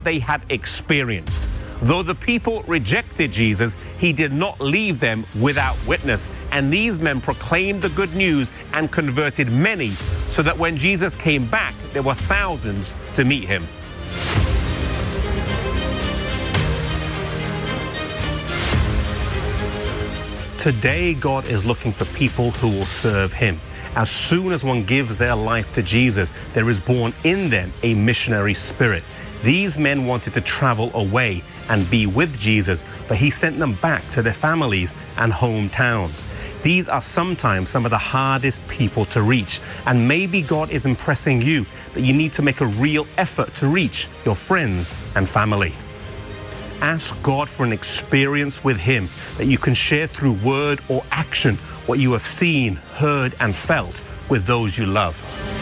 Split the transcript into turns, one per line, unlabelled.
they had experienced. Though the people rejected Jesus, he did not leave them without witness. And these men proclaimed the good news and converted many, so that when Jesus came back, there were thousands to meet him. Today, God is looking for people who will serve him. As soon as one gives their life to Jesus, there is born in them a missionary spirit. These men wanted to travel away and be with Jesus, but he sent them back to their families and hometowns. These are sometimes some of the hardest people to reach, and maybe God is impressing you that you need to make a real effort to reach your friends and family. Ask God for an experience with him that you can share through word or action what you have seen, heard, and felt with those you love.